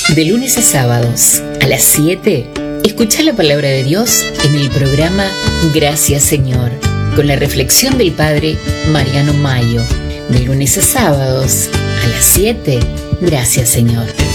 De lunes a sábados, a las 7, escucha la palabra de Dios en el programa Gracias Señor, con la reflexión del Padre Mariano Mayo. De lunes a sábados, a las 7, Gracias Señor.